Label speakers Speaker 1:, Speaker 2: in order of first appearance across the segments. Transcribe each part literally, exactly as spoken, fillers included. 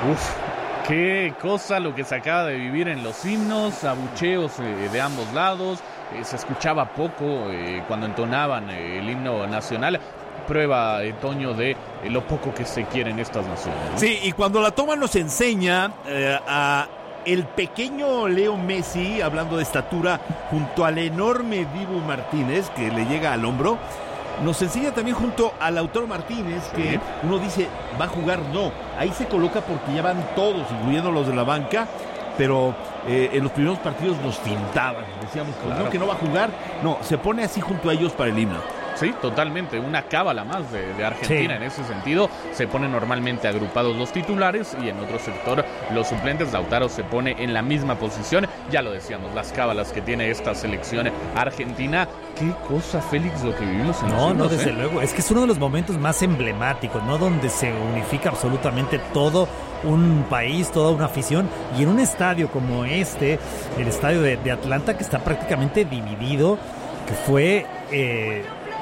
Speaker 1: Uf, qué cosa lo que se acaba de vivir en los himnos, abucheos eh, de ambos lados, eh, se escuchaba poco eh, cuando entonaban eh, el himno nacional. Prueba, eh, Toño, de eh, lo poco que se quieren estas naciones, ¿no?
Speaker 2: Sí, y cuando la toma nos enseña eh, a el pequeño Leo Messi, hablando de estatura, junto al enorme Dibu Martínez, que le llega al hombro. Nos enseña también junto a Lautaro Martínez, que sí. Uno dice, ¿va a jugar? No, ahí se coloca porque ya van todos, incluyendo los de la banca, pero eh, en los primeros partidos nos fintaban, decíamos, claro. No, que no va a jugar, no, se pone así junto a ellos para el himno.
Speaker 1: Sí, totalmente, una cábala más de, de Argentina. Sí. En ese sentido, se ponen normalmente agrupados los titulares y en otro sector los suplentes. Lautaro se pone en la misma posición, ya lo decíamos, las cábalas que tiene esta selección argentina. Qué cosa, Félix, lo que vivimos en
Speaker 3: No,
Speaker 1: los
Speaker 3: no,
Speaker 1: siglos,
Speaker 3: desde
Speaker 1: ¿eh?
Speaker 3: luego, es que es uno de los momentos más emblemáticos, ¿no? Donde se unifica absolutamente todo un país, toda una afición, y en un estadio como este, el estadio de, de Atlanta, que está prácticamente dividido, que fue... Eh,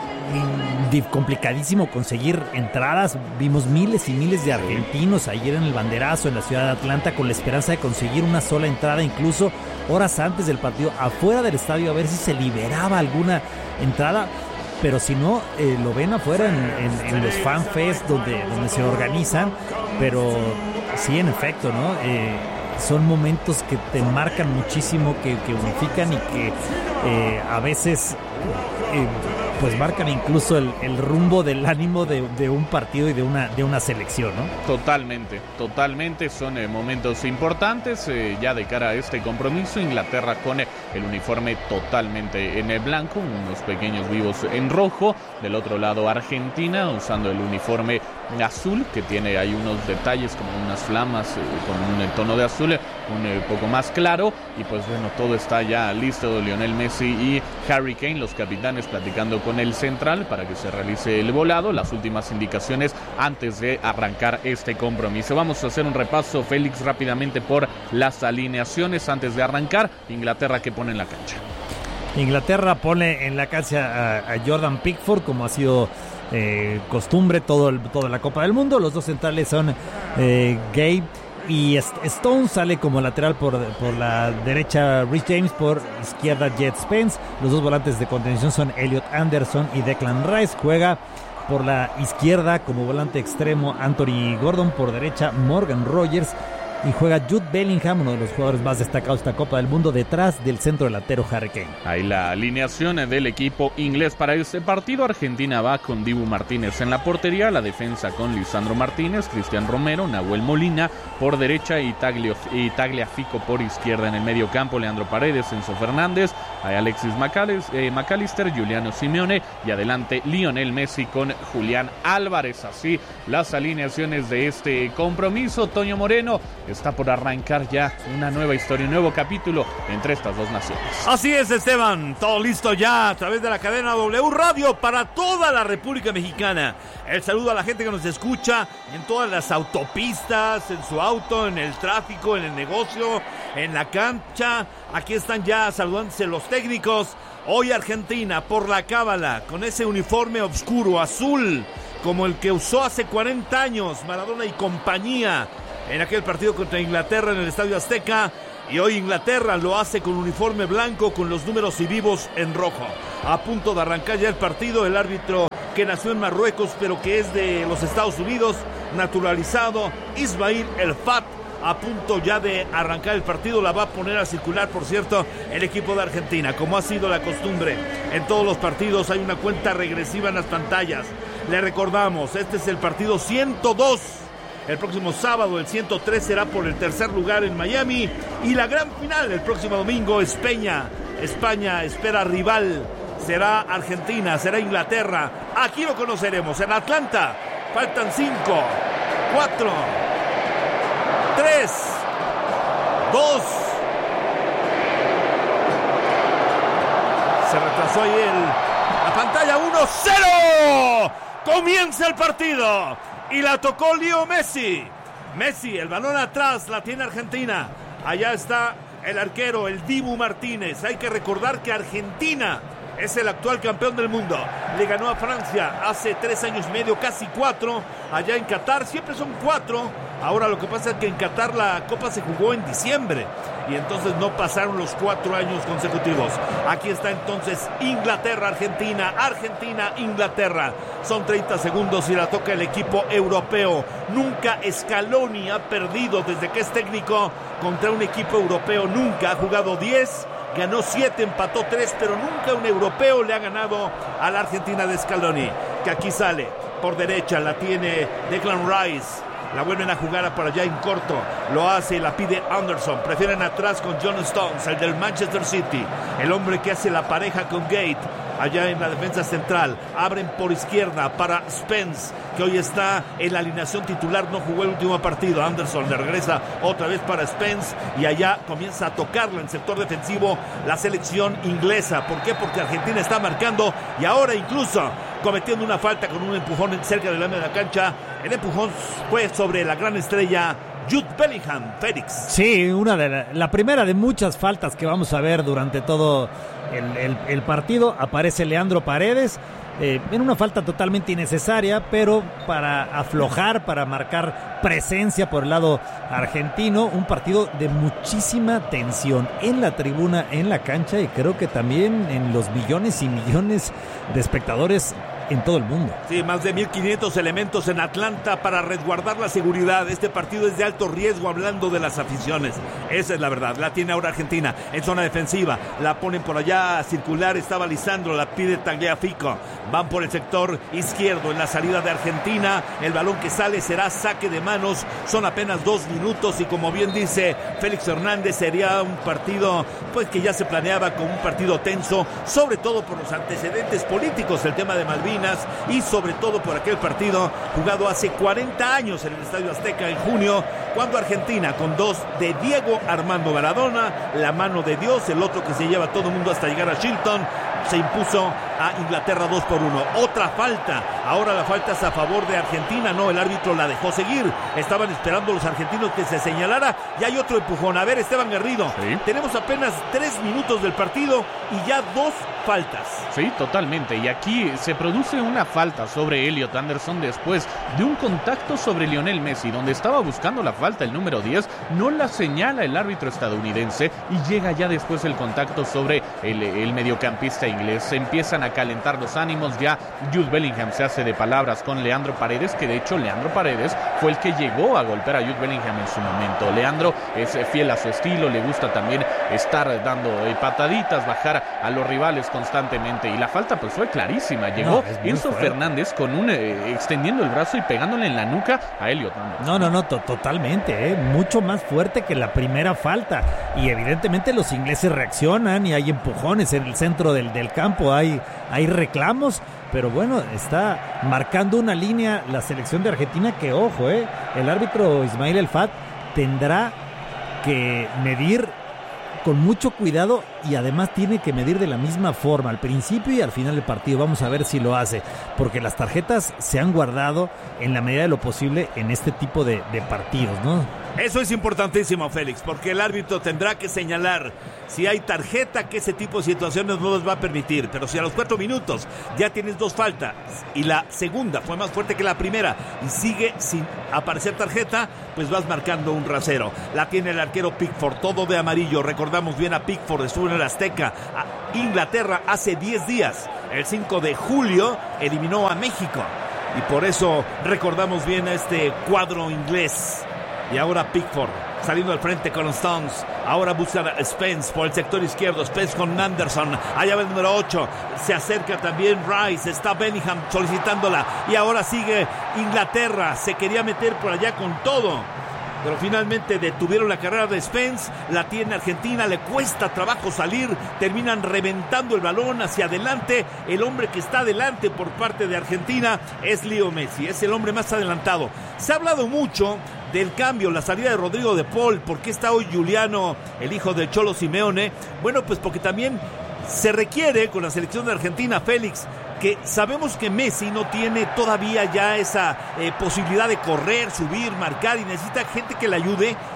Speaker 3: complicadísimo conseguir entradas. Vimos miles y miles de argentinos ayer en el banderazo en la ciudad de Atlanta con la esperanza de conseguir una sola entrada, incluso horas antes del partido, afuera del estadio, a ver si se liberaba alguna entrada, pero si no, eh, lo ven afuera en, en, en los fanfest donde, donde se organizan. Pero sí, en efecto, ¿no? Eh, son momentos que te marcan muchísimo, que, que unifican y que eh, a veces eh, pues marcan incluso el, el rumbo del ánimo de, de un partido y de una, de una selección, ¿no?
Speaker 1: Totalmente, totalmente, son eh, momentos importantes eh, ya de cara a este compromiso. Inglaterra con eh, el uniforme totalmente en el blanco, unos pequeños vivos en rojo. Del otro lado Argentina usando el uniforme azul, que tiene ahí unos detalles como unas flamas eh, con un tono de azul un eh, poco más claro. Y pues bueno, todo está ya listo. Lionel Messi y Harry Kane, los capitanes, platicando con el central para que se realice el volado, las últimas indicaciones antes de arrancar este compromiso. Vamos a hacer un repaso, Félix, rápidamente por las alineaciones antes de arrancar. Inglaterra, ¿qué pone en la cancha?
Speaker 3: Inglaterra pone en la cancha a, a Jordan Pickford, como ha sido eh, costumbre todo el, toda la Copa del Mundo. Los dos centrales son eh, Gabe y Stone. Sale como lateral por, por la derecha Reece James, por izquierda Jet Spence. Los dos volantes de contención son Elliot Anderson y Declan Rice. Juega por la izquierda como volante extremo Anthony Gordon, por derecha Morgan Rogers, y juega Jude Bellingham, uno de los jugadores más destacados de esta Copa del Mundo, detrás del centro delantero Harry Kane.
Speaker 1: Ahí la alineación del equipo inglés para este partido. Argentina va con Dibu Martínez en la portería, la defensa con Lisandro Martínez, Cristian Romero, Nahuel Molina por derecha y, Taglio, y Tagliafico por izquierda. En el medio campo Leandro Paredes, Enzo Fernández, hay Alexis eh, McAllister, Giuliano Simeone y adelante Lionel Messi con Julián Álvarez. Así las alineaciones de este compromiso. Toño Moreno, está por arrancar ya una nueva historia, un nuevo capítulo entre estas dos naciones.
Speaker 2: Así es, Esteban, todo listo ya a través de la cadena W Radio para toda la República Mexicana. El saludo a la gente que nos escucha en todas las autopistas, en su auto, en el tráfico, en el negocio, en la cancha. Aquí están ya saludándose los técnicos. Hoy Argentina por la cábala, con ese uniforme oscuro, azul, como el que usó hace cuarenta años Maradona y compañía en aquel partido contra Inglaterra en el Estadio Azteca. Y hoy Inglaterra lo hace con uniforme blanco con los números y vivos en rojo. A punto de arrancar ya el partido, el árbitro que nació en Marruecos pero que es de los Estados Unidos, naturalizado, Ismail El Fat, a punto ya de arrancar el partido. La va a poner a circular, por cierto, el equipo de Argentina. Como ha sido la costumbre en todos los partidos, hay una cuenta regresiva en las pantallas. Le recordamos, este es el partido ciento dos. El próximo sábado el ciento tres será por el tercer lugar en Miami. Y la gran final el próximo domingo, España. España espera rival. Será Argentina, será Inglaterra. Aquí lo conoceremos, en Atlanta. Faltan cinco, cuatro, tres, dos. Se retrasó ahí el, la pantalla. uno cero. Comienza el partido. Y la tocó Leo Messi. Messi, el balón atrás, la tiene Argentina. Allá está el arquero, el Dibu Martínez. Hay que recordar que Argentina es el actual campeón del mundo. Le ganó a Francia hace tres años y medio, casi cuatro, allá en Qatar. Siempre son cuatro Ahora lo que pasa es que en Qatar la Copa se jugó en diciembre y entonces no pasaron los cuatro años consecutivos. Aquí está entonces Inglaterra, Argentina, Argentina, Inglaterra. Son treinta segundos y la toca el equipo europeo. Nunca Scaloni ha perdido desde que es técnico contra un equipo europeo. Nunca ha jugado diez, ganó siete, empató tres, pero nunca un europeo le ha ganado a la Argentina de Scaloni. Que aquí sale por derecha, la tiene Declan Rice. La vuelven a jugar para allá en corto. Lo hace y la pide Anderson. Prefieren atrás con John Stones, el del Manchester City. El hombre que hace la pareja con Gate. Allá en la defensa central. Abren por izquierda para Spence, que hoy está en la alineación titular. No jugó el último partido. Anderson le regresa otra vez para Spence. Y allá comienza a tocarla en sector defensivo la selección inglesa. ¿Por qué? Porque Argentina está marcando. Y ahora incluso cometiendo una falta con un empujón cerca del área de la cancha. El empujón fue sobre la gran estrella Jude Bellingham, Félix.
Speaker 3: Sí, una de la, la primera de muchas faltas que vamos a ver durante todo el, el, el partido. Aparece Leandro Paredes eh, en una falta totalmente innecesaria, pero para aflojar, para marcar presencia por el lado argentino. Un partido de muchísima tensión en la tribuna, en la cancha, y creo que también en los millones y millones de espectadores en todo el mundo.
Speaker 2: Sí, más de mil quinientos elementos en Atlanta para resguardar la seguridad. Este partido es de alto riesgo, hablando de las aficiones. Esa es la verdad. La tiene ahora Argentina en zona defensiva. La ponen por allá a circular. Estaba Lisandro, la pide Tagliafico. Van por el sector izquierdo en la salida de Argentina. El balón que sale será saque de manos. Son apenas dos minutos y, como bien dice Félix Hernández, sería un partido pues que ya se planeaba como un partido tenso, sobre todo por los antecedentes políticos, el tema de Malvinas, y sobre todo por aquel partido jugado hace cuarenta años en el Estadio Azteca en junio, cuando Argentina, con dos de Diego Armando Maradona, la mano de Dios, el otro que se lleva a todo el mundo hasta llegar a Shilton, se impuso a Inglaterra dos por uno. Otra falta. Ahora la falta es a favor de Argentina. No, el árbitro la dejó seguir. Estaban esperando los argentinos que se señalara. Y hay otro empujón. A ver, Esteban Garrido. ¿Sí? Tenemos apenas tres minutos del partido y ya dos faltas.
Speaker 1: Sí, totalmente. Y aquí se produce una falta sobre Elliot Anderson después de un contacto sobre Lionel Messi, donde estaba buscando la falta el número diez. No la señala el árbitro estadounidense y llega ya después el contacto sobre el, el mediocampista inglés. Se empiezan a calentar los ánimos. Ya Jude Bellingham se hace de palabras con Leandro Paredes, que de hecho Leandro Paredes fue el que llegó a golpear a Jude Bellingham en su momento. Leandro es fiel a su estilo, le gusta también estar dando pataditas, bajar a los rivales constantemente, y la falta pues fue clarísima. Llegó no, Enzo fuerte. Fernández con un eh, extendiendo el brazo y pegándole en la nuca a Elliot Anderson.
Speaker 3: No, no, no, to- totalmente, eh, mucho más fuerte que la primera falta, y evidentemente los ingleses reaccionan y hay empujones en el centro del, del campo, hay, hay reclamos, pero bueno, está marcando una línea la selección de Argentina que, ojo, eh, el árbitro Ismail El Fat tendrá que medir con mucho cuidado, y además tiene que medir de la misma forma al principio y al final del partido. Vamos a ver si lo hace, porque las tarjetas se han guardado en la medida de lo posible en este tipo de, de partidos, ¿no?
Speaker 2: Eso es importantísimo, Félix, porque el árbitro tendrá que señalar si hay tarjeta, que ese tipo de situaciones no los va a permitir. Pero si a los cuatro minutos ya tienes dos faltas y la segunda fue más fuerte que la primera y sigue sin aparecer tarjeta, pues vas marcando un rasero. La tiene el arquero Pickford, todo de amarillo. Recordamos bien a Pickford, estuvo en el Azteca. A Inglaterra hace diez días, el cinco de julio, eliminó a México, y por eso recordamos bien a este cuadro inglés. Y ahora Pickford saliendo al frente con los Stones. Ahora busca a Spence por el sector izquierdo. Spence con Anderson. Allá va el número ocho. Se acerca también Rice. Está Bellingham solicitándola. Y ahora sigue Inglaterra. Se quería meter por allá con todo, pero finalmente detuvieron la carrera de Spence. La tiene Argentina, le cuesta trabajo salir, terminan reventando el balón hacia adelante. El hombre que está adelante por parte de Argentina es Leo Messi, es el hombre más adelantado. Se ha hablado mucho del cambio, la salida de Rodrigo de Paul. ¿Por qué está hoy Juliano, el hijo del Cholo Simeone? Bueno, pues porque también se requiere con la selección de Argentina, Félix, que sabemos que Messi no tiene todavía ya esa eh, posibilidad de correr, subir, marcar, y necesita gente que le ayude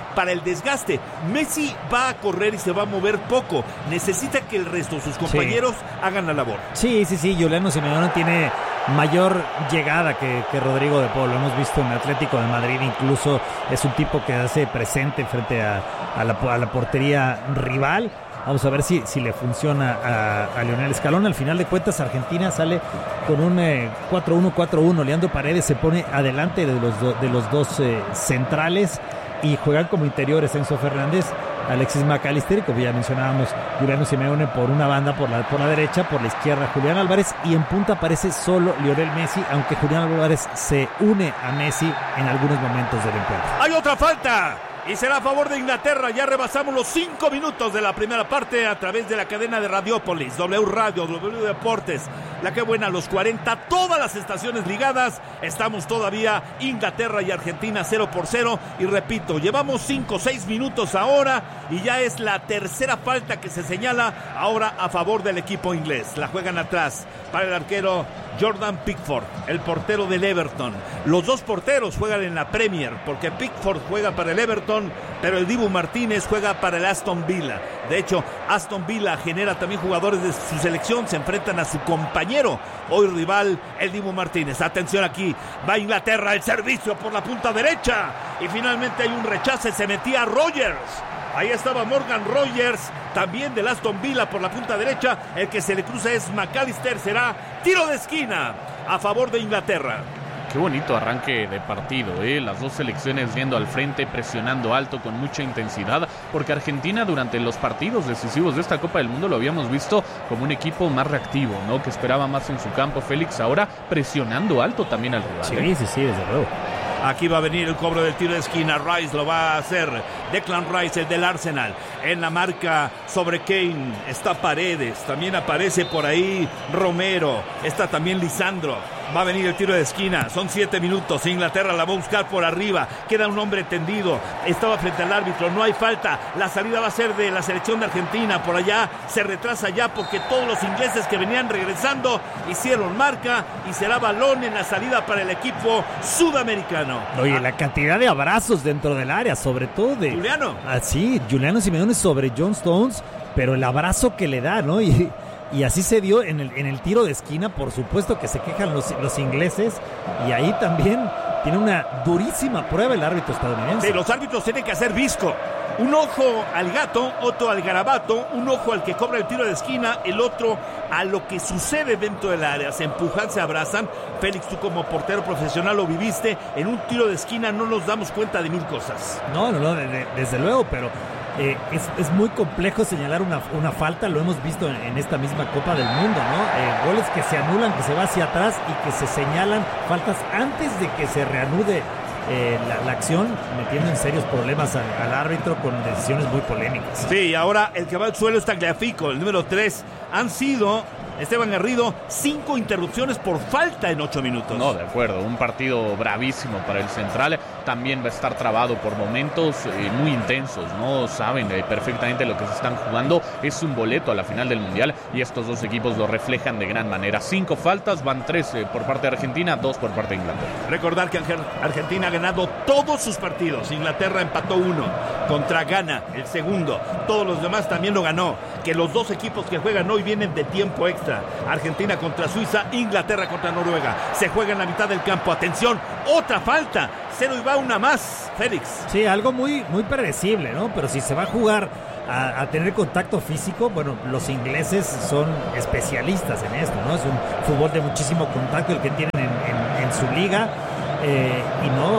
Speaker 2: para el desgaste. Messi va a correr y se va a mover poco. Necesita que el resto, sus compañeros, sí. hagan la labor.
Speaker 3: Sí, sí, sí. Juliano Simeone tiene mayor llegada que, que Rodrigo de Paul. Lo hemos visto en el Atlético de Madrid. Incluso es un tipo que hace presente frente a, a, la, a la portería rival. Vamos a ver si, si le funciona a, a Lionel Scaloni. Al final de cuentas, Argentina sale con un eh, cuatro uno cuatro uno. Leandro Paredes se pone adelante de los, do, de los dos eh, centrales y juegan como interiores Enzo Fernández, Alexis McAllister, y como ya mencionábamos, Juliano Simeone por una banda, por la, por la derecha, por la izquierda Julián Álvarez, y en punta aparece solo Lionel Messi, aunque Julián Álvarez se une a Messi en algunos momentos del encuentro.
Speaker 2: ¡Hay otra falta! Y será a favor de Inglaterra. Ya rebasamos los cinco minutos de la primera parte a través de la cadena de Radiópolis, W Radio, W Deportes, La Que Buena, los cuarenta, todas las estaciones ligadas. Estamos todavía Inglaterra y Argentina cero por cero. Y repito, llevamos cinco o seis minutos ahora y ya es la tercera falta que se señala ahora a favor del equipo inglés. La juegan atrás para el arquero Jordan Pickford, el portero del Everton. Los dos porteros juegan en la Premier, porque Pickford juega para el Everton, pero el Dibu Martínez juega para el Aston Villa. De hecho, Aston Villa genera también jugadores de su selección, se enfrentan a su compañero, hoy rival, el Dibu Martínez. Atención aquí, va Inglaterra, el servicio por la punta derecha, y finalmente hay un rechace, se metía Rogers. Ahí estaba Morgan Rogers, también del Aston Villa por la punta derecha. El que se le cruza es McAllister. Será tiro de esquina a favor de Inglaterra.
Speaker 1: Qué bonito arranque de partido, ¿eh? Las dos selecciones yendo al frente, presionando alto con mucha intensidad, porque Argentina durante los partidos decisivos de esta Copa del Mundo lo habíamos visto como un equipo más reactivo, ¿no? Que esperaba más en su campo. Félix ahora presionando alto también al rival.
Speaker 3: Sí,
Speaker 1: ¿eh?
Speaker 3: sí, sí, desde luego.
Speaker 2: Aquí va a venir el cobro del tiro de esquina. Rice lo va a hacer. Declan Rice, el del Arsenal. En la marca sobre Kane está Paredes. También aparece por ahí Romero. Está también Lisandro. Va a venir el tiro de esquina. Son siete minutos. Inglaterra la va a buscar por arriba. Queda un hombre tendido. Estaba frente al árbitro. No hay falta. La salida va a ser de la selección de Argentina. Por allá se retrasa ya porque todos los ingleses que venían regresando hicieron marca y será balón en la salida para el equipo sudamericano.
Speaker 3: Oye, ah. la cantidad de abrazos dentro del área, sobre todo de...
Speaker 2: Juliano.
Speaker 3: Así, Juliano Simeone sobre John Stones, pero el abrazo que le da, ¿no? Y... Y así se dio en el, en el tiro de esquina. Por supuesto que se quejan los, los ingleses. Y ahí también tiene una durísima prueba el árbitro estadounidense.
Speaker 2: Sí, los árbitros tienen que hacer visco. Un ojo al gato, otro al garabato. Un ojo al que cobra el tiro de esquina, el otro a lo que sucede dentro del área. Se empujan, se abrazan. Félix, tú como portero profesional lo viviste. En un tiro de esquina no nos damos cuenta de mil cosas.
Speaker 3: No, no, no, de, de, desde luego, pero... Eh, es, es muy complejo señalar una, una falta, lo hemos visto en, en esta misma Copa del Mundo, ¿no? Eh, goles que se anulan, que se va hacia atrás y que se señalan faltas antes de que se reanude eh, la, la acción, metiendo en serios problemas al, al árbitro con decisiones muy polémicas.
Speaker 2: Sí, ahora el que va al suelo es Tagliafico, el número tres. Han sido... Esteban Garrido, cinco interrupciones por falta en ocho minutos.
Speaker 1: No, de acuerdo, un partido bravísimo para el central. También va a estar trabado por momentos eh, muy intensos, ¿no? Saben eh, perfectamente lo que se están jugando. Es un boleto a la final del Mundial y estos dos equipos lo reflejan de gran manera. Cinco faltas, van tres eh, por parte de Argentina, dos por parte de Inglaterra.
Speaker 2: Recordar que Argentina ha ganado todos sus partidos. Inglaterra empató uno contra Ghana, el segundo. Todos los demás también lo ganó. Que los dos equipos que juegan hoy vienen de tiempo extra. Argentina contra Suiza, Inglaterra contra Noruega. Se juega en la mitad del campo. Atención, otra falta. Cero y va una más, Félix.
Speaker 3: Sí, algo muy, muy predecible, ¿no? Pero si se va a jugar a, a tener contacto físico, bueno, los ingleses son especialistas en esto, ¿no? Es un fútbol de muchísimo contacto el que tienen en, en, en su liga. Eh, y no...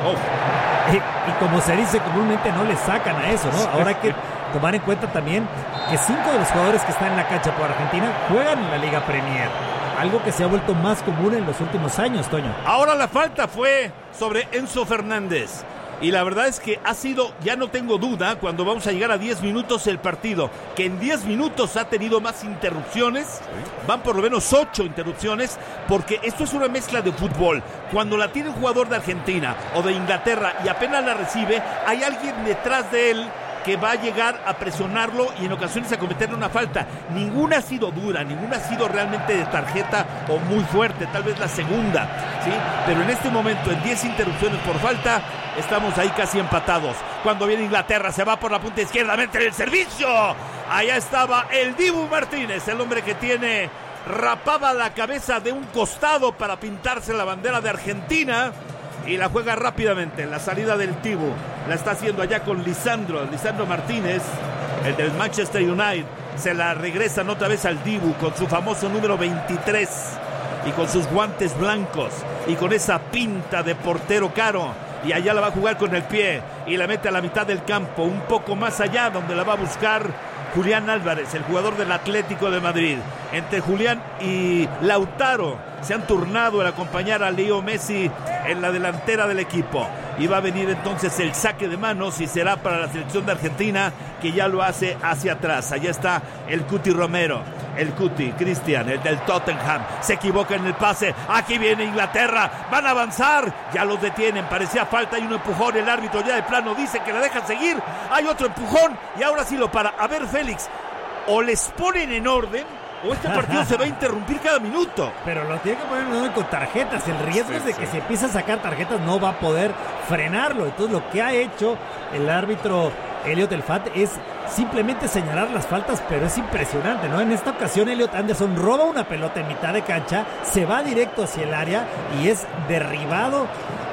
Speaker 3: Oh. Y, y como se dice comúnmente, no le sacan a eso, ¿no? Ahora hay que tomar en cuenta también que cinco de los jugadores que están en la cancha por Argentina juegan en la Liga Premier. Algo que se ha vuelto más común en los últimos años, Toño.
Speaker 2: Ahora la falta fue sobre Enzo Fernández. Y la verdad es que ha sido, ya no tengo duda, cuando vamos a llegar a diez minutos el partido, que en diez minutos ha tenido más interrupciones, van por lo menos ocho interrupciones, porque esto es una mezcla de fútbol. Cuando la tiene un jugador de Argentina o de Inglaterra y apenas la recibe, hay alguien detrás de él que va a llegar a presionarlo y en ocasiones a cometerle una falta. Ninguna ha sido dura, ninguna ha sido realmente de tarjeta o muy fuerte, tal vez la segunda, ¿sí? Pero en este momento, en diez interrupciones por falta, estamos ahí casi empatados. Cuando viene Inglaterra, se va por la punta izquierda, mete el servicio. Allá estaba el Dibu Martínez, el hombre que tiene rapada la cabeza de un costado para pintarse la bandera de Argentina. Y la juega rápidamente, la salida del Dibu. La está haciendo allá con Lisandro, Lisandro Martínez, el del Manchester United. Se la regresan otra vez al Dibu con su famoso número veintitrés. Y con sus guantes blancos. Y con esa pinta de portero caro. Y allá la va a jugar con el pie. Y la mete a la mitad del campo, un poco más allá, donde la va a buscar Julián Álvarez, el jugador del Atlético de Madrid. Entre Julián y Lautaro se han turnado el acompañar a Leo Messi en la delantera del equipo. Y va a venir entonces el saque de manos y será para la selección de Argentina, que ya lo hace hacia atrás. Allá está el Cuti Romero, el Cuti, Cristian, el del Tottenham. Se equivoca en el pase. Aquí viene Inglaterra. Van a avanzar. Ya los detienen. Parecía falta. Hay un empujón. El árbitro ya de plano dice que la dejan seguir. Hay otro empujón. Y ahora sí lo para. A ver, Félix. O les ponen en orden, o este partido se va a interrumpir cada minuto.
Speaker 3: Pero lo tiene que poner en orden con tarjetas. El riesgo sí, es de sí. que se empiece a sacar tarjetas, no va a poder frenarlo. Entonces lo que ha hecho el árbitro Elliot El-Fat es simplemente señalar las faltas, pero es impresionante, ¿no? En esta ocasión Elliot Anderson roba una pelota en mitad de cancha, se va directo hacia el área y es derribado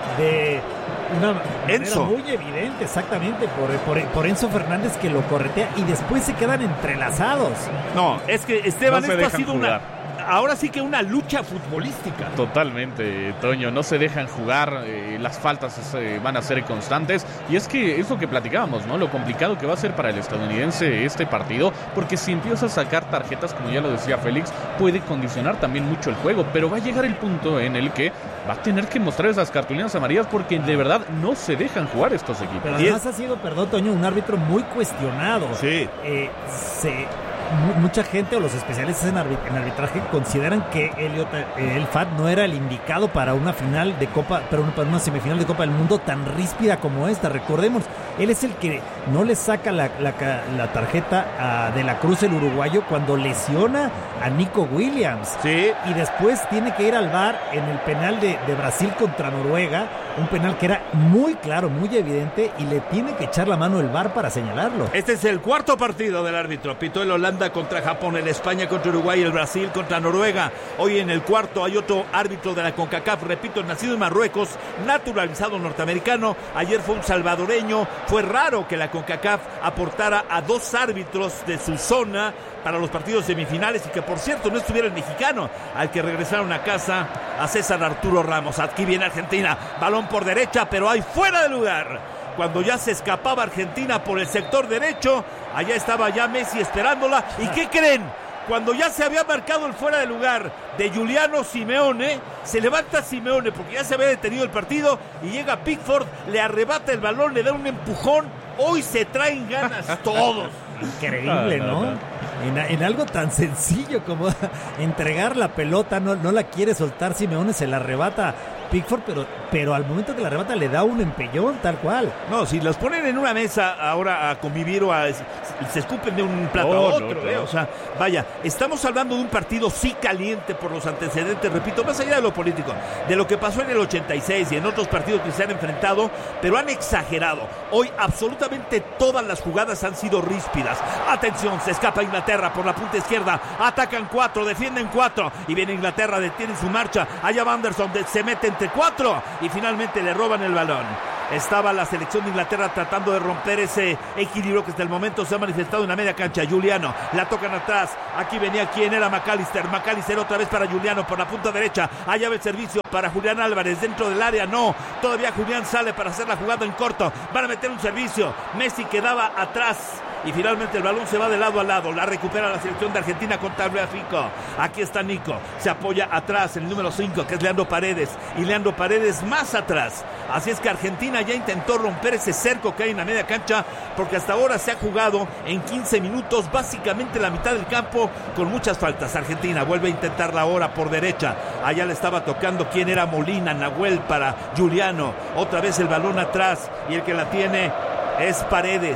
Speaker 3: de una manera
Speaker 2: Enzo.
Speaker 3: muy evidente, exactamente, por, por, por Enzo Fernández, que lo corretea y después se quedan entrelazados.
Speaker 2: No, es que Esteban,
Speaker 1: no
Speaker 2: esto ha sido
Speaker 1: jugar.
Speaker 2: una... Ahora sí que una lucha futbolística.
Speaker 1: Totalmente, Toño, no se dejan jugar, eh, las faltas eh, van a ser constantes, y es que es lo que platicábamos, ¿no? Lo complicado que va a ser para el estadounidense este partido, porque si empieza a sacar tarjetas, como ya lo decía Félix, puede condicionar también mucho el juego, pero va a llegar el punto en el que va a tener que mostrar esas cartulinas amarillas, porque de verdad no se dejan jugar estos equipos.
Speaker 3: Pero además ha sido, perdón, Toño, un árbitro muy cuestionado.
Speaker 2: Sí.
Speaker 3: Eh, se... Mucha gente o los especialistas en, arbit- en arbitraje consideran que Elliot El-Fat no era el indicado para una final de Copa, pero para una semifinal de Copa del Mundo tan ríspida como esta. Recordemos, él es el que no le saca la, la, la tarjeta a De la Cruz, el uruguayo, cuando lesiona a Nico Williams.
Speaker 2: Sí.
Speaker 3: Y después tiene que ir al V A R en el penal de, de Brasil contra Noruega, un penal que era muy claro, muy evidente, y le tiene que echar la mano el V A R para señalarlo.
Speaker 2: Este es el cuarto partido del árbitro. Pitó el Holanda contra Japón, el España contra Uruguay, el Brasil contra Noruega. Hoy en el cuarto hay otro árbitro de la CONCACAF, repito, nacido en Marruecos, naturalizado norteamericano. Ayer fue un salvadoreño. Fue raro que la CONCACAF aportara a dos árbitros de su zona para los partidos semifinales, y que por cierto no estuviera el mexicano, al que regresaron a casa, a César Arturo Ramos. Aquí viene Argentina, balón por derecha, pero hay fuera de lugar. Cuando ya se escapaba Argentina por el sector derecho, allá estaba ya Messi esperándola. ¿Y qué creen? Cuando ya se había marcado el fuera de lugar de Giuliano Simeone, se levanta Simeone porque ya se había detenido el partido y llega Pickford, le arrebata el balón, le da un empujón. Hoy se traen ganas todos.
Speaker 3: Increíble, ¿no?
Speaker 1: no, no.
Speaker 3: En, en algo tan sencillo como entregar la pelota, no, no la quiere soltar Simeone, se la arrebata Pickford, pero, pero al momento que la arrebata le da un empellón, tal cual.
Speaker 2: No, si los ponen en una mesa ahora a convivir o a, se escupen de un plato
Speaker 1: oh,
Speaker 2: a otro,
Speaker 1: no,
Speaker 2: ¿eh?
Speaker 1: no.
Speaker 2: O sea, vaya, estamos hablando de un partido sí caliente por los antecedentes, repito, más allá de lo político, de lo que pasó en el ochenta y seis y en otros partidos que se han enfrentado, pero han exagerado. Hoy absolutamente todas las jugadas han sido ríspidas. Atención, se escapa Inglaterra por la punta izquierda, atacan cuatro, defienden cuatro, y viene Inglaterra, detiene su marcha. Allá va Anderson, se mete entre cuatro y finalmente le roban el balón. Estaba la selección de Inglaterra tratando de romper ese equilibrio que hasta el momento se ha manifestado en la media cancha. Giuliano, la tocan atrás. Aquí venía quien era McAllister. McAllister otra vez para Giuliano por la punta derecha. Allá va el servicio para Julián Álvarez dentro del área. No, todavía Julián sale para hacer la jugada en corto. Van a meter un servicio. Messi quedaba atrás. Y finalmente el balón se va de lado a lado. La recupera la selección de Argentina con Tagliafico. Aquí está Nico. Se apoya atrás el número cinco, que es Leandro Paredes. Y Leandro Paredes más atrás. Así es que Argentina ya intentó romper ese cerco que hay en la media cancha, porque hasta ahora se ha jugado en quince minutos, básicamente la mitad del campo, con muchas faltas. Argentina vuelve a intentarla ahora por derecha. Allá le estaba tocando quien era Molina, Nahuel para Giuliano. Otra vez el balón atrás y el que la tiene es Paredes.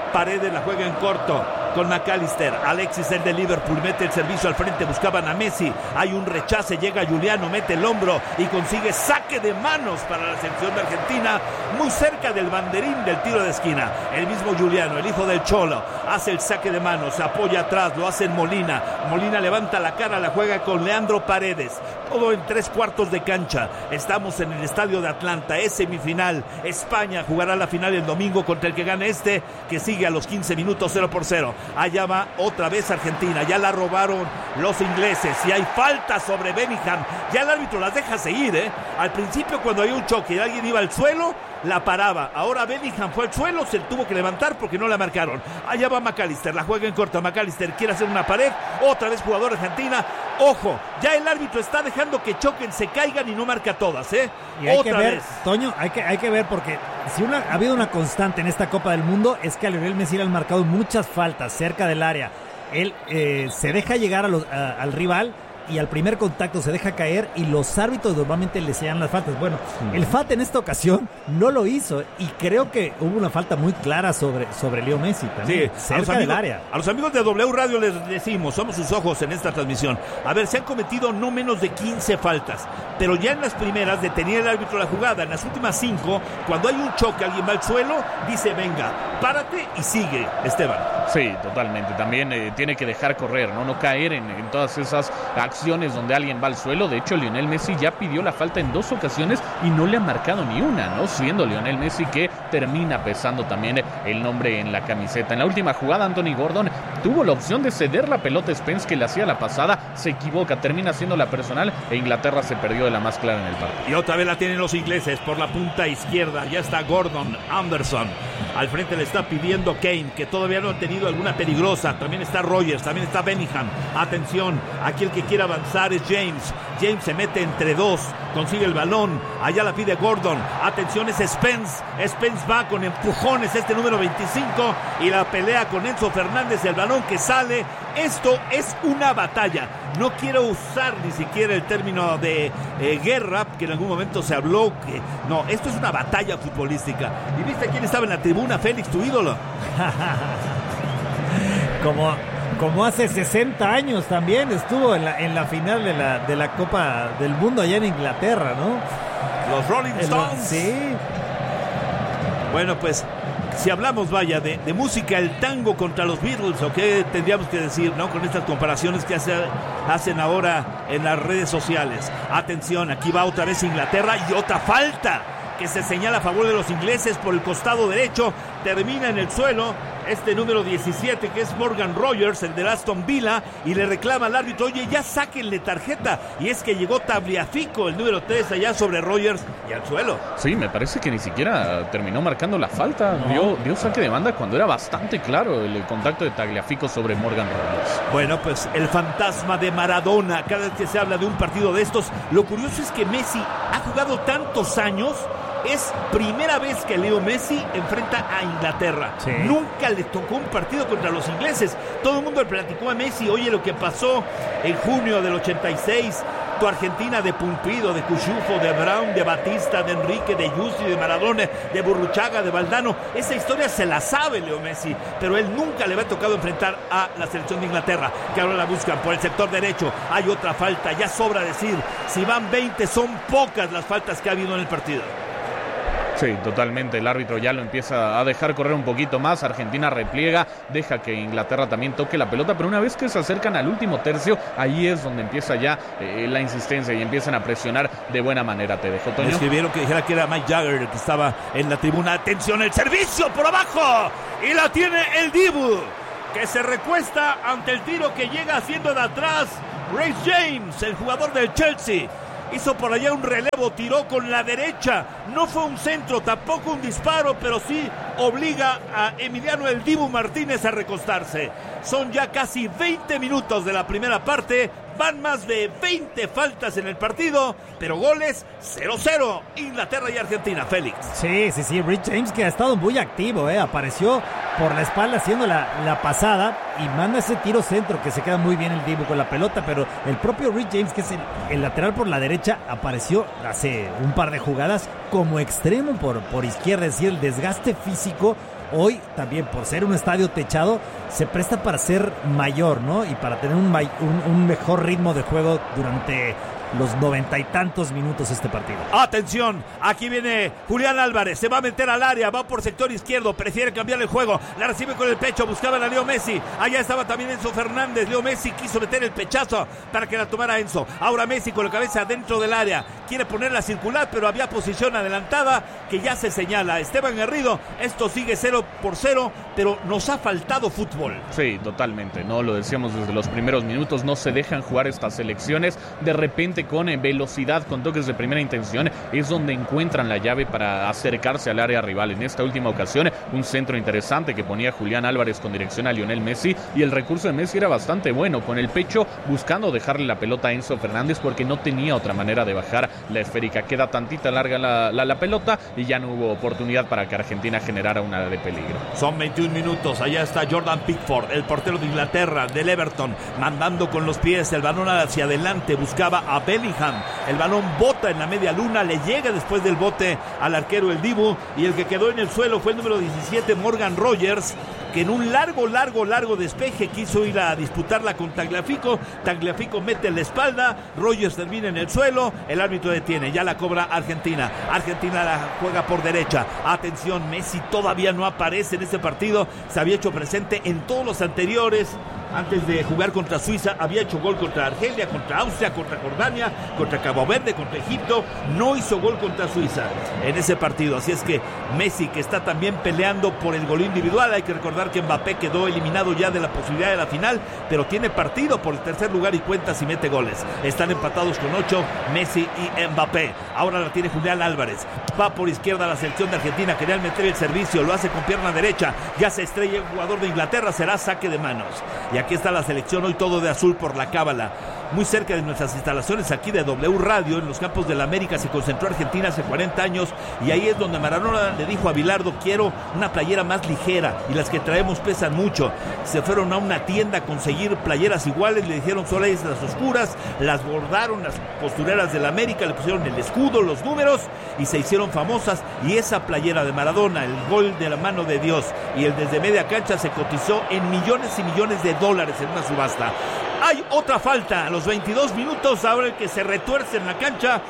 Speaker 2: Paredes la juega en corto con McAllister. Alexis, el de Liverpool, mete el servicio al frente, buscaban a Messi. Hay un rechace, llega Juliano, mete el hombro y consigue saque de manos para la selección de Argentina, muy cerca del banderín del tiro de esquina. El mismo Juliano, el hijo del Cholo, hace el saque de manos, se apoya atrás, lo hace en Molina. Molina levanta la cara, la juega con Leandro Paredes. Todo en tres cuartos de cancha. Estamos en el estadio de Atlanta, es semifinal. España jugará la final el domingo contra el que gane este, que sigue a los quince minutos cero por cero. Allá va otra vez Argentina, ya la robaron los ingleses y hay falta sobre Bellingham. Ya el árbitro las deja seguir, ¿eh? Al principio, cuando había un choque y alguien iba al suelo, la paraba. Ahora Bellingham fue al suelo, se tuvo que levantar porque no la marcaron. Allá va McAllister, la juega en corta. McAllister quiere hacer una pared, otra vez jugador Argentina. Ojo, ya el árbitro está dejando que choquen, se caigan y no marca todas, ¿eh?
Speaker 3: Y hay
Speaker 2: otra
Speaker 3: que ver,
Speaker 2: vez.
Speaker 3: Toño, hay que, hay que ver porque si una, ha habido una constante en esta Copa del Mundo es que a Lionel Messi le han marcado muchas faltas cerca del área. Él eh, se deja llegar a los, a, al rival y al primer contacto se deja caer y los árbitros normalmente le señalan las faltas. Bueno, mm. el F A T en esta ocasión no lo hizo y creo que hubo una falta muy clara sobre, sobre Leo Messi también,
Speaker 2: sí,
Speaker 3: cerca
Speaker 2: amigos,
Speaker 3: del área.
Speaker 2: A los amigos de W Radio les decimos, somos sus ojos en esta transmisión. A ver, se han cometido no menos de quince faltas, pero ya en las primeras detenía el árbitro la jugada. En las últimas cinco, cuando hay un choque, alguien va al suelo, dice, venga, párate y sigue, Esteban.
Speaker 1: Sí, totalmente. También eh, tiene que dejar correr, no no caer en, en todas esas acciones donde alguien va al suelo. De hecho, Lionel Messi ya pidió la falta en dos ocasiones y no le ha marcado ni una, ¿no? Siendo Lionel Messi que termina pesando también el nombre en la camiseta. En la última jugada, Anthony Gordon tuvo la opción de ceder la pelota a Spence, que le hacía la pasada, se equivoca, termina siendo la personal e Inglaterra se perdió de la más clara en el partido.
Speaker 2: Y otra vez la tienen los ingleses por la punta izquierda. Ya está Gordon, Anderson. Al frente le está pidiendo Kane, que todavía no ha tenido alguna peligrosa. También está Rogers, también está Bellingham. Atención, aquí el que quiere avanzar es James. James se mete entre dos, consigue el balón. Allá la pide Gordon. Atención, es Spence. Spence va con empujones, este número veinticinco, y la pelea con Enzo Fernández. El balón que sale. Esto es una batalla. No quiero usar ni siquiera el término de eh, guerra, que en algún momento se habló. Que no, esto es una batalla futbolística. ¿Y viste quién estaba en la tribuna? Félix, tu ídolo.
Speaker 3: Como, como hace sesenta años también estuvo en la, en la final de la, de la Copa del Mundo allá en Inglaterra, ¿no?
Speaker 2: Los Rolling Stones.
Speaker 3: El, sí.
Speaker 2: Bueno, pues, si hablamos, vaya, de, de música, el tango contra los Beatles, ¿o qué tendríamos que decir, no? Con estas comparaciones que hace, hacen ahora en las redes sociales. Atención, aquí va otra vez Inglaterra y otra falta que se señala a favor de los ingleses por el costado derecho. Termina en el suelo este número diecisiete, que es Morgan Rogers, el de Aston Villa, y le reclama al árbitro, oye, ya sáquenle tarjeta. Y es que llegó Tagliafico, el número tres, allá sobre Rogers y al suelo.
Speaker 1: Sí, me parece que ni siquiera terminó marcando la falta. No. Dio, dio saque de banda cuando era bastante claro el, el contacto de Tagliafico sobre Morgan Rogers.
Speaker 2: Bueno, pues el fantasma de Maradona. Cada vez que se habla de un partido de estos, lo curioso es que Messi ha jugado tantos años. Es primera vez que Leo Messi enfrenta a Inglaterra.
Speaker 3: Sí.
Speaker 2: Nunca le tocó un partido contra los ingleses. Todo el mundo le platicó a Messi, oye, lo que pasó en junio del ochenta y seis, tu Argentina de Pumpido, de Cuchufo, de Brown, de Batista, de Enrique, de Yusi, de Maradona, de Burruchaga, de Valdano. Esa historia se la sabe Leo Messi, pero él nunca le había tocado enfrentar a la selección de Inglaterra, que ahora la buscan por el sector derecho. Hay otra falta, ya sobra decir, si van veinte, son pocas las faltas que ha habido en el partido.
Speaker 1: Sí, totalmente. El árbitro ya lo empieza a dejar correr un poquito más. Argentina repliega, deja que Inglaterra también toque la pelota, pero una vez que se acercan al último tercio, ahí es donde empieza ya eh, la insistencia y empiezan a presionar de buena manera. Te dejo, Toño.
Speaker 2: Me escribieron que dijera que era Mike Jagger el que estaba en la tribuna. Atención, el servicio por abajo, y la tiene el Dibu, que se recuesta ante el tiro que llega haciendo de atrás Reece James, el jugador del Chelsea. Hizo por allá un relevo, tiró con la derecha. No fue un centro, tampoco un disparo, pero sí obliga a Emiliano el Dibu Martínez a recostarse. Son ya casi veinte minutos de la primera parte. Van más de veinte faltas en el partido, pero goles cero cero. Inglaterra y Argentina, Félix.
Speaker 3: Sí, sí, sí. Reece James, que ha estado muy activo, ¿eh? Apareció por la espalda haciendo la, la pasada y manda ese tiro centro que se queda muy bien el Dibu con la pelota, pero el propio Rick James, que es el, el lateral por la derecha, apareció hace un par de jugadas como extremo por, por izquierda, es decir, el desgaste físico hoy también por ser un estadio techado se presta para ser mayor, ¿no? Y para tener un, un, un mejor ritmo de juego durante los noventa y tantos minutos este partido.
Speaker 2: Atención, aquí viene Julián Álvarez, se va a meter al área, va por sector izquierdo, prefiere cambiar el juego, la recibe con el pecho, buscaban a Leo Messi, allá estaba también Enzo Fernández, Leo Messi quiso meter el pechazo para que la tomara Enzo, ahora Messi con la cabeza dentro del área, quiere ponerla circular, pero había posición adelantada que ya se señala. Esteban Garrido, esto sigue cero por cero, pero nos ha faltado fútbol.
Speaker 1: Sí, totalmente, no lo decíamos desde los primeros minutos, no se dejan jugar estas selecciones, de repente con velocidad, con toques de primera intención, es donde encuentran la llave para acercarse al área rival. En esta última ocasión, un centro interesante que ponía Julián Álvarez con dirección a Lionel Messi, y el recurso de Messi era bastante bueno, con el pecho buscando dejarle la pelota a Enzo Fernández porque no tenía otra manera de bajar la esférica. Queda tantita larga la, la, la pelota y ya no hubo oportunidad para que Argentina generara una de peligro.
Speaker 2: Son veintiún minutos, allá está Jordan Pickford, el portero de Inglaterra, del Everton, mandando con los pies el balón hacia adelante, buscaba a Bellingham, el balón bota en la media luna, le llega después del bote al arquero el Dibu, y el que quedó en el suelo fue el número diecisiete, Morgan Rogers, que en un largo, largo, largo despeje quiso ir a disputarla con Tagliafico. Tagliafico mete en la espalda, Rogers termina en el suelo, el árbitro detiene, ya la cobra Argentina. Argentina la juega por derecha. Atención, Messi todavía no aparece en este partido, se había hecho presente en todos los anteriores. Antes de jugar contra Suiza, había hecho gol contra Argelia, contra Austria, contra Jordania, contra Cabo Verde, contra Egipto. No hizo gol contra Suiza en ese partido. Así es que Messi, que está también peleando por el gol individual. Hay que recordar que Mbappé quedó eliminado ya de la posibilidad de la final, pero tiene partido por el tercer lugar y cuenta si mete goles. Están empatados con ocho, Messi y Mbappé. Ahora la tiene Julián Álvarez. Va por izquierda la selección de Argentina. Quería meter el servicio, lo hace con pierna derecha. Ya se estrella el jugador de Inglaterra, será saque de manos. Y aquí está la selección, hoy todo de azul por la cábala. Muy cerca de nuestras instalaciones aquí de W Radio, en los campos de la América, se concentró Argentina hace cuarenta años, y ahí es donde Maradona le dijo a Bilardo: quiero una playera más ligera, y las que traemos pesan mucho. Se fueron a una tienda a conseguir playeras iguales, le dijeron solo hay las oscuras, las bordaron las costureras de la América, le pusieron el escudo, los números, y se hicieron famosas. Y esa playera de Maradona, el gol de la mano de Dios y el desde media cancha, se cotizó en millones y millones de dólares en una subasta. Hay otra falta a los veintidós minutos. Ahora el que se retuerce en la cancha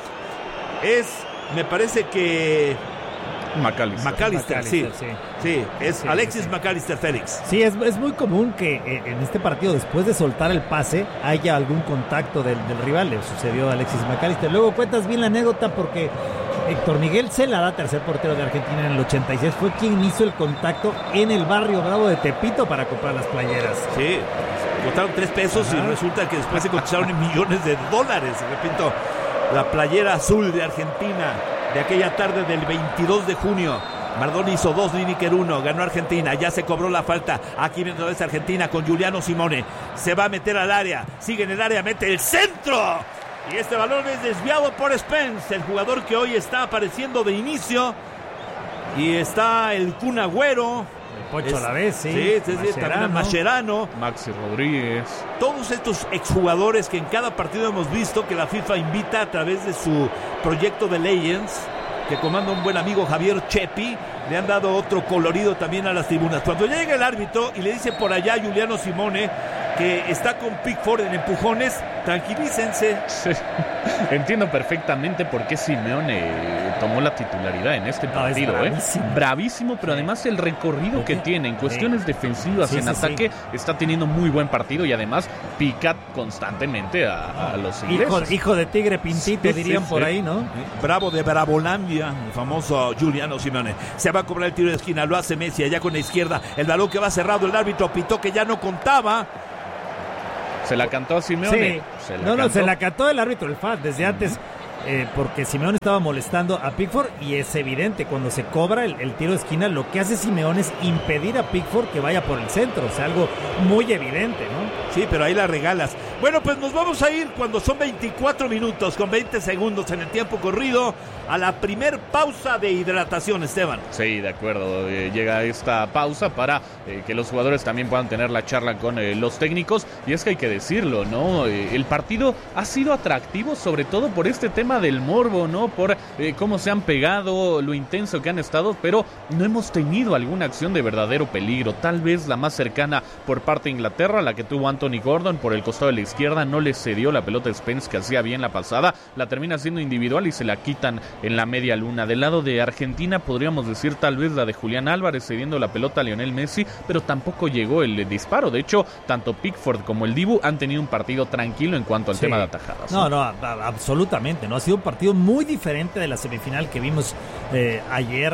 Speaker 2: es, me parece que
Speaker 1: McAllister.
Speaker 2: McAllister, sí, sí, sí, es sí, Alexis sí. McAllister Félix.
Speaker 3: Sí, es, es muy común que en este partido, después de soltar el pase, haya algún contacto del, del rival. Le sucedió a Alexis McAllister. Luego cuentas bien la anécdota porque Héctor Miguel Celada, tercer portero de Argentina en el ochenta y seis, fue quien hizo el contacto en el barrio Bravo de Tepito para comprar las playeras.
Speaker 2: Sí, costaron tres pesos. Ajá. Y resulta que después se cotizaron en millones de dólares. Repito, la playera azul de Argentina de aquella tarde del veintidós de junio. Maradona hizo dos, Lineker uno, ganó Argentina, ya se cobró la falta. Aquí viene otra vez Argentina con Giuliano Simone, se va a meter al área, sigue en el área, mete el centro, y este balón es desviado por Spence, el jugador que hoy está apareciendo de inicio. Y está el Kun Agüero,
Speaker 3: Pocho a la vez, sí.
Speaker 2: Sí, sí, sí, también el Mascherano,
Speaker 1: Maxi Rodríguez.
Speaker 2: Todos estos exjugadores que en cada partido hemos visto que la FIFA invita a través de su proyecto de Legends, que comanda un buen amigo Javier Chepi, le han dado otro colorido también a las tribunas. Cuando llega el árbitro y le dice por allá a Giuliano Simone que está con Pickford en empujones, tranquilícense. Sí.
Speaker 1: Entiendo perfectamente por qué Simeone tomó la titularidad en este partido. No, bravísimo. ¿eh? Bravísimo, pero además el recorrido que tiene en cuestiones sí. defensivas, sí, en sí, ataque, sí. está teniendo muy buen partido y además pica constantemente a, a los ingleses.
Speaker 3: Hijo, hijo de tigre pintito, sí, dirían sí, por sí. ahí, ¿no?
Speaker 2: Bravo de Bravolandia, el famoso Giuliano Simone. Se va a cobrar el tiro de esquina, lo hace Messi allá con la izquierda. El balón que va cerrado, el árbitro pitó que ya no contaba.
Speaker 1: Se la cantó a Simeone.
Speaker 3: Sí. Se la no, cantó. no, se la cantó el árbitro, el F A D, desde antes. eh, porque Simeone estaba molestando a Pickford y es evidente, cuando se cobra el, el tiro de esquina, lo que hace Simeone es impedir a Pickford que vaya por el centro, o sea, algo muy evidente, ¿no?
Speaker 2: Sí, pero ahí la regalas. Bueno, pues nos vamos a ir cuando son veinticuatro minutos con veinte segundos en el tiempo corrido a la primer pausa de hidratación, Esteban.
Speaker 1: Sí, de acuerdo. Eh, llega esta pausa para eh, que los jugadores también puedan tener la charla con eh, los técnicos. Y es que hay que decirlo, ¿no? Eh, el partido ha sido atractivo, sobre todo por este tema del morbo, ¿no? Por eh, cómo se han pegado, lo intenso que han estado, pero no hemos tenido alguna acción de verdadero peligro. Tal vez la más cercana por parte de Inglaterra, la que tuvo Anthony Gordon por el costado de la izquierda, no le cedió la pelota a Spence, que hacía bien la pasada, la termina siendo individual y se la quitan en la media luna. Del lado de Argentina podríamos decir tal vez la de Julián Álvarez cediendo la pelota a Lionel Messi, pero tampoco llegó el disparo. De hecho, tanto Pickford como el Dibu han tenido un partido tranquilo en cuanto al sí. tema de atajadas.
Speaker 3: No, no, a, a, absolutamente, no ha sido un partido muy diferente de la semifinal que vimos eh, ayer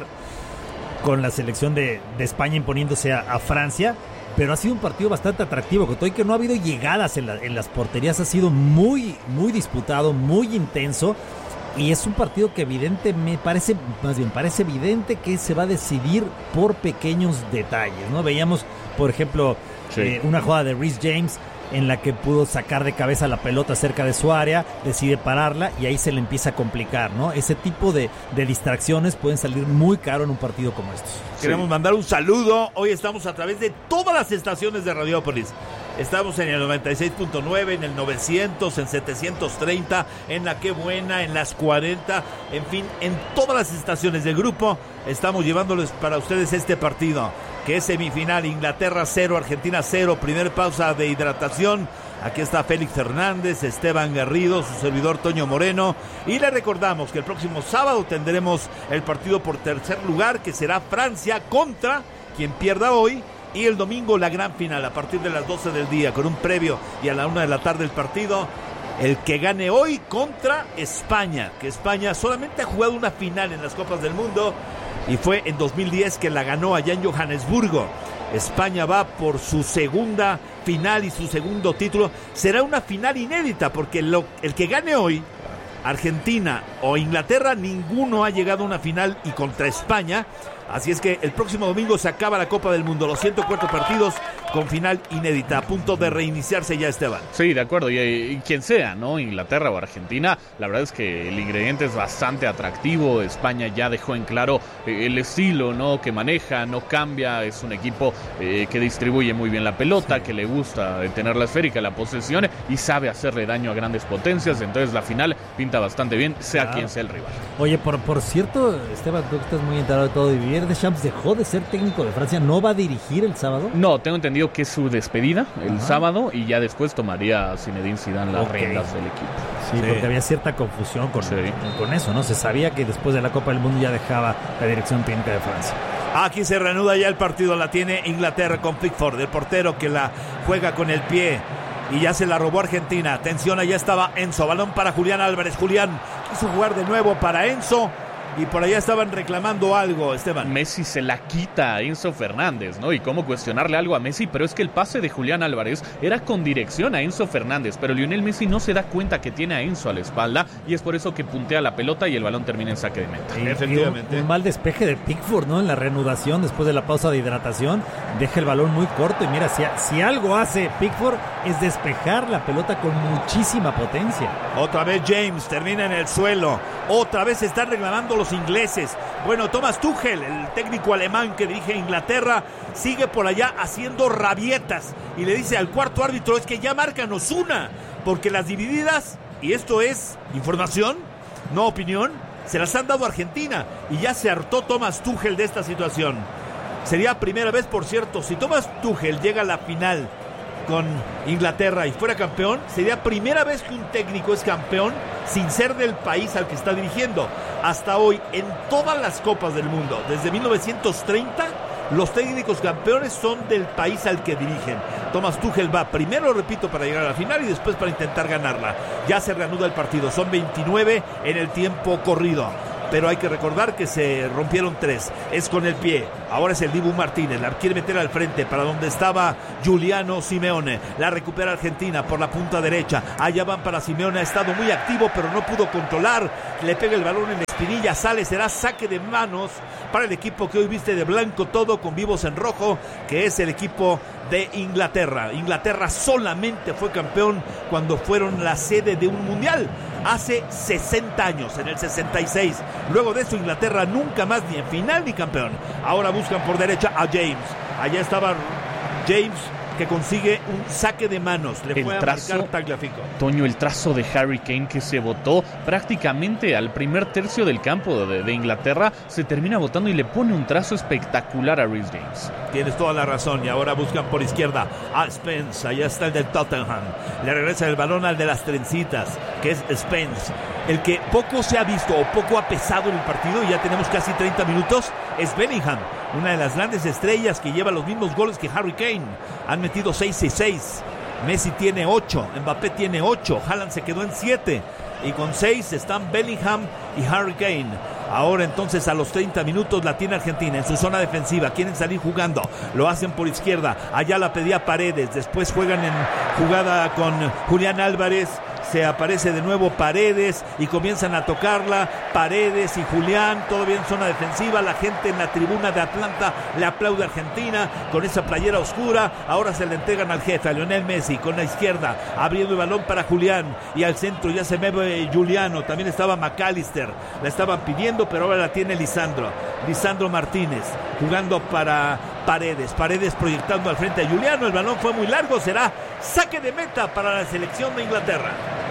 Speaker 3: con la selección de, de España imponiéndose a, a Francia. Pero ha sido un partido bastante atractivo, con todo y que no ha habido llegadas en, la, en las porterías, ha sido muy, muy disputado, muy intenso, y es un partido que evidente me parece, más bien parece evidente que se va a decidir por pequeños detalles, ¿no? Veíamos, por ejemplo, sí. eh, una jugada de Reece James en la que pudo sacar de cabeza la pelota cerca de su área, decide pararla y ahí se le empieza a complicar, ¿no? Ese tipo de, de distracciones pueden salir muy caro en un partido como estos.
Speaker 2: Sí. Queremos mandar un saludo. Hoy estamos a través de todas las estaciones de Radiópolis. Estamos en el noventa y seis punto nueve, en el novecientos, en setecientos treinta, en la Qué Buena, en las cuarenta, en fin, en todas las estaciones del grupo estamos llevándoles para ustedes este partido, que es semifinal, Inglaterra cero, Argentina cero, primer pausa de hidratación. Aquí está Félix Hernández, Esteban Garrido, su servidor Toño Moreno, y le recordamos que el próximo sábado tendremos el partido por tercer lugar, que será Francia contra quien pierda hoy, y el domingo la gran final a partir de las doce del día, con un previo y a la una de la tarde el partido. El que gane hoy contra España, que España solamente ha jugado una final en las Copas del Mundo y fue en dos mil diez que la ganó allá en Johannesburgo. España va por su segunda final y su segundo título. Será una final inédita porque lo, el que gane hoy, Argentina o Inglaterra, ninguno ha llegado a una final y contra España. Así es que el próximo domingo se acaba la Copa del Mundo, los ciento cuatro partidos con final inédita, a punto de reiniciarse ya, Esteban.
Speaker 1: Sí, de acuerdo, y, y quien sea, ¿no? Inglaterra o Argentina, la verdad es que el ingrediente es bastante atractivo. España ya dejó en claro eh, el estilo, ¿no? Que maneja, no cambia, es un equipo eh, que distribuye muy bien la pelota, sí. que le gusta tener la esférica, la posesión y sabe hacerle daño a grandes potencias. Entonces la final pinta bastante bien, sea claro. quien sea el rival.
Speaker 3: Oye, por, por cierto, Esteban, tú estás muy enterado de todo, Didier Deschamps dejó de ser técnico de Francia, ¿no va a dirigir el sábado?
Speaker 1: No, tengo entendido que es su despedida el Ajá. sábado y ya después tomaría Zinedine Zidane las okay. riendas del equipo.
Speaker 3: Sí, sí, porque había cierta confusión con, sí. con eso, ¿no? Se sabía que después de la Copa del Mundo ya dejaba la dirección técnica de Francia.
Speaker 2: Aquí se reanuda ya el partido, la tiene Inglaterra con Pickford, el portero que la juega con el pie. Y ya se la robó Argentina. Atención, allá estaba Enzo. Balón para Julián Álvarez. Julián quiso jugar de nuevo para Enzo. Y por allá estaban reclamando algo, Esteban.
Speaker 1: Messi se la quita a Enzo Fernández, ¿no? Y cómo cuestionarle algo a Messi, pero es que el pase de Julián Álvarez era con dirección a Enzo Fernández, pero Lionel Messi no se da cuenta que tiene a Enzo a la espalda y es por eso que puntea la pelota y el balón termina en saque de meta.
Speaker 3: Sí, efectivamente. Un, un mal despeje de Pickford, ¿no? En la reanudación, después de la pausa de hidratación, deja el balón muy corto y mira, si, si algo hace Pickford es despejar la pelota con muchísima potencia.
Speaker 2: Otra vez James termina en el suelo, otra vez se están reclamando los ingleses. Bueno, Thomas Tuchel, el técnico alemán que dirige a Inglaterra, sigue por allá haciendo rabietas y le dice al cuarto árbitro, es que ya márcanos una, porque las divididas, y esto es información, no opinión, se las han dado a Argentina y ya se hartó Thomas Tuchel de esta situación. Sería primera vez, por cierto, si Thomas Tuchel llega a la final con Inglaterra y fuera campeón, sería primera vez que un técnico es campeón sin ser del país al que está dirigiendo. Hasta hoy, en todas las Copas del Mundo, desde mil novecientos treinta, los técnicos campeones son del país al que dirigen. Thomas Tuchel va primero, repito, para llegar a la final y después para intentar ganarla. Ya se reanuda el partido, son veintinueve en el tiempo corrido. pero hay que recordar que se rompieron tres. Es con el pie. Ahora es el Dibu Martínez. La quiere meter al frente para donde estaba Giuliano Simeone. La recupera Argentina por la punta derecha. Allá van para Simeone. Ha estado muy activo, pero no pudo controlar. Le pega el balón en la espinilla. Sale. Será saque de manos para el equipo que hoy viste de blanco todo con vivos en rojo, que es el equipo de Inglaterra. Inglaterra solamente fue campeón cuando fueron la sede de un mundial hace sesenta años, en el sesenta y seis. Luego de eso Inglaterra nunca más ni en final ni campeón. Ahora buscan por derecha a James. Allá estaba James, que consigue un saque de manos. Le
Speaker 1: el
Speaker 2: fue a
Speaker 1: trazo,
Speaker 2: marcar Tagliafico.
Speaker 1: Toño, el trazo de Harry Kane, que se botó prácticamente al primer tercio del campo de, de Inglaterra, se termina botando y le pone un trazo espectacular a Reece James.
Speaker 2: Tienes toda la razón. Y ahora buscan por izquierda a Spence. Allá está el del Tottenham. Le regresa el balón al de las trencitas, que es Spence. El que poco se ha visto o poco ha pesado en el partido, y ya tenemos casi treinta minutos, es Bellingham, una de las grandes estrellas que lleva los mismos goles que Harry Kane. Han metido seis y seis. Messi tiene ocho, Mbappé tiene ocho, Haaland se quedó en siete. Y con seis están Bellingham y Harry Kane. Ahora entonces a los treinta minutos la tiene Argentina en su zona defensiva. Quieren salir jugando, lo hacen por izquierda. Allá la pedía Paredes. Después juegan en jugada con Julián Álvarez. Se aparece de nuevo Paredes y comienzan a tocarla. Paredes y Julián todavía en zona defensiva. La gente en la tribuna de Atlanta le aplaude a Argentina con esa playera oscura. Ahora se le entregan al jefe, a Lionel Messi, con la izquierda, abriendo el balón para Julián. Y al centro ya se mueve Giuliano. También estaba McAllister. La estaban pidiendo, pero ahora la tiene Lisandro. Lisandro Martínez jugando para Paredes. Paredes proyectando al frente a Giuliano. El balón fue muy largo. Será saque de meta para la selección de Inglaterra.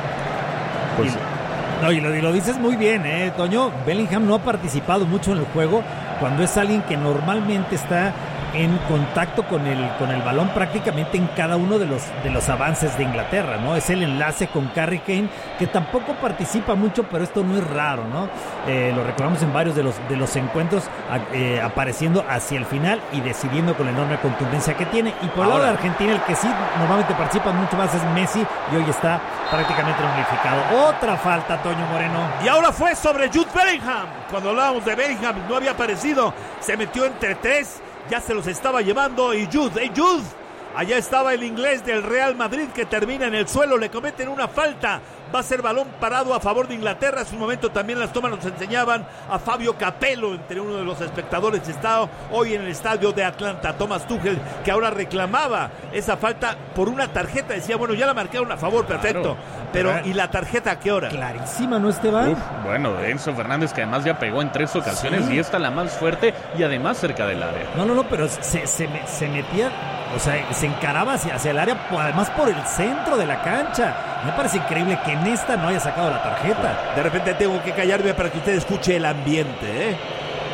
Speaker 3: Pues, y, no, y, lo, y lo dices muy bien, ¿eh, Toño? Bellingham no ha participado mucho en el juego cuando es alguien que normalmente está en contacto con el con el balón prácticamente en cada uno de los de los avances de Inglaterra, ¿no? Es el enlace con Harry Kane, que tampoco participa mucho, pero esto no es raro, ¿no? Eh, lo recordamos en varios de los de los encuentros, eh, apareciendo hacia el final y decidiendo con la enorme contundencia que tiene. Y por el lado de Argentina, el que sí normalmente participa mucho más es Messi, y hoy está prácticamente unificado. Otra falta, Toño Moreno.
Speaker 2: Y ahora fue sobre Jude Bellingham. Cuando hablábamos de Bellingham, no había aparecido. Se metió entre tres. Ya se los estaba llevando y Jude, ¡hey Jude! Allá estaba el inglés del Real Madrid, que termina en el suelo, le cometen una falta. Va a ser balón parado a favor de Inglaterra. Hace un momento también las tomas nos enseñaban a Fabio Capello, entre uno de los espectadores. Está hoy en el estadio de Atlanta, Thomas Tuchel, que ahora reclamaba esa falta por una tarjeta. Decía, bueno, ya la marcaron a favor, perfecto. Claro. Pero, ¿y la tarjeta a qué hora?
Speaker 3: Clarísima, ¿no, Esteban?
Speaker 1: Uf, bueno, Enzo Fernández, que además ya pegó en tres ocasiones, sí. Y esta la más fuerte y además cerca del área.
Speaker 3: No, no, no, pero se, se, se metía, o sea, se encaraba hacia, hacia el área, además por el centro de la cancha. Me parece increíble que en esta no haya sacado la tarjeta.
Speaker 2: De repente tengo que callarme para que usted escuche el ambiente, ¿eh?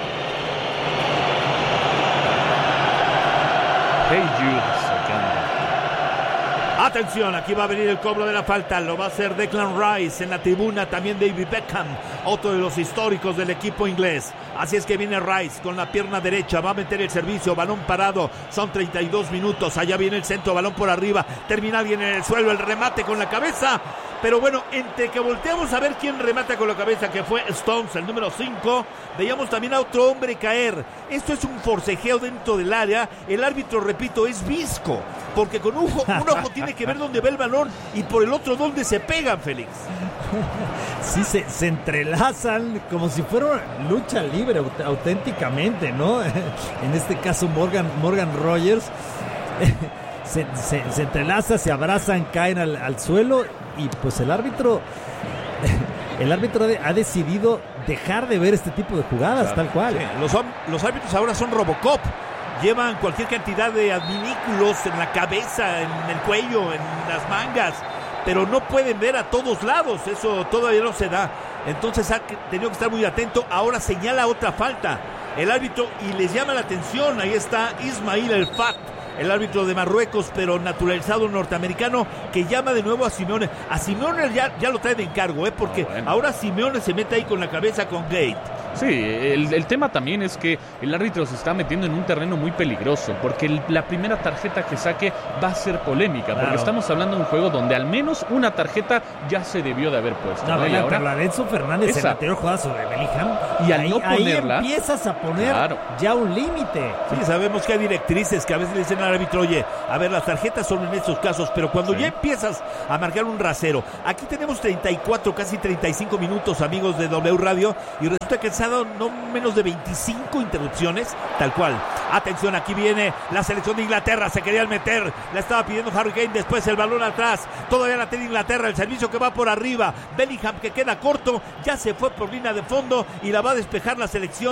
Speaker 1: Hey Jude, sacando.
Speaker 2: Atención, aquí va a venir el cobro de la falta. Lo va a hacer Declan Rice. En la tribuna también David Beckham, otro de los históricos del equipo inglés. Así es que viene Rice con la pierna derecha, va a meter el servicio, balón parado, son treinta y dos minutos, allá viene el centro, balón por arriba, termina alguien en el suelo, el remate con la cabeza. Pero bueno, entre que volteamos a ver quién remata con la cabeza, que fue Stones, el número cinco, veíamos también a otro hombre caer. Esto es un forcejeo dentro del área. El árbitro, repito, es visco, porque con un ojo, un ojo tiene que ver dónde va el balón y por el otro dónde se pegan, Félix.
Speaker 3: Sí, se, se entrelazan como si fuera lucha libre aut- auténticamente, ¿no? En este caso Morgan, Morgan Rogers se, se, se entrelaza, se abrazan, caen al, al suelo. Y pues el árbitro el árbitro ha decidido dejar de ver este tipo de jugadas, claro, tal cual.
Speaker 2: Sí, los, los árbitros ahora son Robocop. Llevan cualquier cantidad de adminículos en la cabeza, en el cuello, en las mangas, pero no pueden ver a todos lados. Eso todavía no se da. Entonces ha tenido que estar muy atento. Ahora señala otra falta el árbitro y les llama la atención. Ahí está Ismail El Fat, el árbitro de Marruecos, pero naturalizado norteamericano, que llama de nuevo a Simeone. A Simeone ya, ya lo trae de encargo, ¿eh? Porque oh, bueno. ahora Simeone se mete ahí con la cabeza con Gate.
Speaker 1: Sí, el, el tema también es que el árbitro se está metiendo en un terreno muy peligroso, porque el, la primera tarjeta que saque va a ser polémica, claro. porque estamos hablando de un juego donde al menos una tarjeta ya se debió de haber puesto.
Speaker 3: No,
Speaker 1: ¿no?
Speaker 3: y
Speaker 1: ahora,
Speaker 3: pero la de Enzo Fernández esa. en la anterior jugada sobre Bellingham,
Speaker 1: y al
Speaker 3: ahí,
Speaker 1: no ponerla,
Speaker 3: ahí empiezas a poner claro. ya un límite.
Speaker 2: Sí, sabemos que hay directrices que a veces le dicen al árbitro, oye, a ver, las tarjetas son en estos casos, pero cuando sí. ya empiezas a marcar un rasero, aquí tenemos treinta y cuatro, casi treinta y cinco minutos, amigos de W Radio, y resulta que se ha dado no menos de veinticinco interrupciones, tal cual. Atención, aquí viene la selección de Inglaterra, se querían meter, la estaba pidiendo Harry Kane, después el balón atrás, todavía la tiene Inglaterra, el servicio que va por arriba, Bellingham que queda corto, ya se fue por línea de fondo y la va a despejar la selección